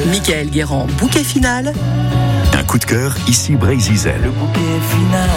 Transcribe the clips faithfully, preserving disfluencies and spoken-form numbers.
Michael Guérand, bouquet final. Un coup de cœur, ici Brésil. Le bouquet final.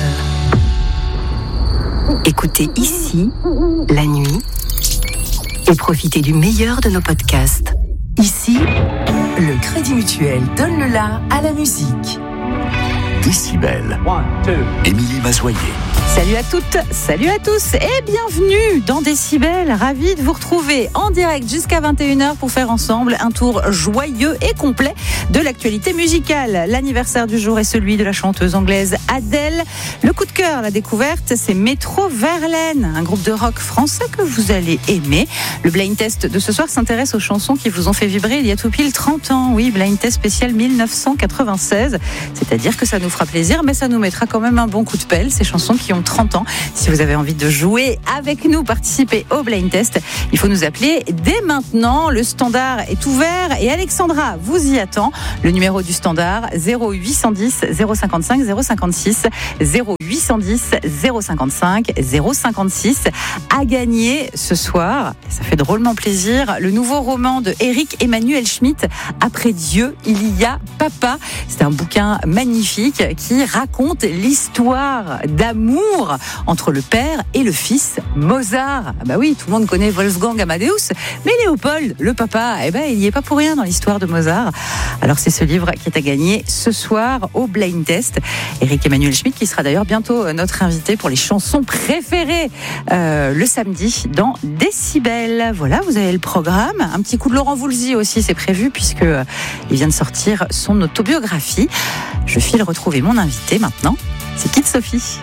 Écoutez ici, la nuit, et profitez du meilleur de nos podcasts. Ici, le Crédit Mutuel donne le la à la musique. Décibel. One, two. Émilie Mazoyer. Salut à toutes, salut à tous et bienvenue dans Décibel. Ravi de vous retrouver en direct jusqu'à vingt et une heures pour faire ensemble un tour joyeux et complet de l'actualité musicale. L'anniversaire du jour est celui de la chanteuse anglaise Adele. Le coup de cœur, la découverte, c'est Metro Verlaine, un groupe de rock français que vous allez aimer. Le blind test de ce soir s'intéresse aux chansons qui vous ont fait vibrer il y a tout pile trente ans. Oui, blind test spécial dix-neuf cent quatre-vingt-seize. C'est-à-dire que ça nous fera plaisir, mais ça nous mettra quand même un bon coup de pelle. Ces chansons qui ont trente ans. Si vous avez envie de jouer avec nous, participer au blind test, il faut nous appeler dès maintenant. Le standard est ouvert et Alexandra vous y attend. Le numéro du standard zéro huit cent dix zéro cinquante-cinq zéro cinquante-six zéro huit cent dix zéro cinquante-cinq zéro cinquante-six. À gagner ce soir, ça fait drôlement plaisir, le nouveau roman de Éric Emmanuel Schmitt, Après Dieu, il y a papa. C'est un bouquin magnifique qui raconte l'histoire d'amour entre le père et le fils Mozart. Ah bah oui, tout le monde connaît Wolfgang Amadeus, mais Léopold, le papa, eh ben, il n'y est pas pour rien dans l'histoire de Mozart. Alors c'est ce livre qui est à gagner ce soir au blind test. Éric Emmanuel Schmitt qui sera d'ailleurs bientôt notre invité pour les chansons préférées euh, le samedi dans Décibel. Voilà, vous avez le programme. Un petit coup de Laurent Voulzy aussi, c'est prévu puisque euh, il vient de sortir son autobiographie. Je file retrouver mon invité maintenant. C'est Kid Sophie.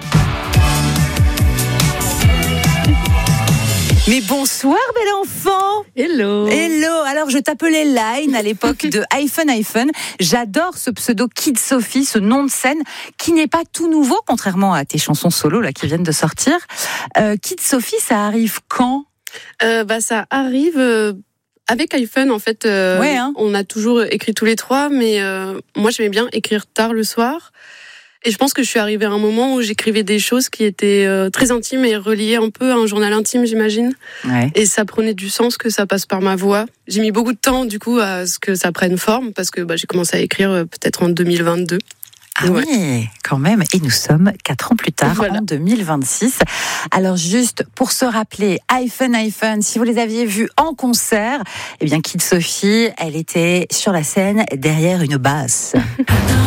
Mais bonsoir, bel enfant. Hello. Hello. Alors, je t'appelais Line à l'époque de iPhone iPhone. J'adore ce pseudo Kid Sophie, ce nom de scène qui n'est pas tout nouveau, contrairement à tes chansons solo là qui viennent de sortir. Euh, Kid Sophie, ça arrive quand ? euh, Bah, ça arrive euh, avec iPhone en fait. Euh, ouais, hein. On a toujours écrit tous les trois, mais euh, moi j'aimais bien écrire tard le soir. Et je pense que je suis arrivée à un moment où j'écrivais des choses qui étaient euh, très intimes et reliées un peu à un journal intime, j'imagine. Ouais. Et ça prenait du sens que ça passe par ma voix. J'ai mis beaucoup de temps, du coup, à ce que ça prenne forme, parce que bah, j'ai commencé à écrire euh, peut-être en deux mille vingt-deux. Ah ouais. Oui, quand même. Et nous sommes quatre ans plus tard, voilà. En deux mille vingt-six. Alors juste pour se rappeler, iPhone iPhone, si vous les aviez vus en concert, eh bien Kid Sophie, elle était sur la scène derrière une basse.